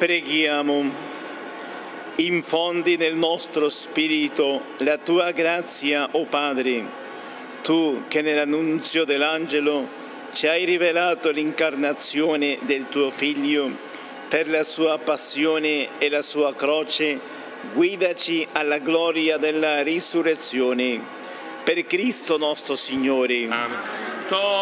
Preghiamo. Infondi nel nostro spirito la tua grazia, o Padre, tu che nell'annunzio dell'angelo ci hai rivelato l'incarnazione del tuo Figlio per la sua passione e la sua croce, guidaci alla gloria della risurrezione. Per Cristo nostro Signore. Amen.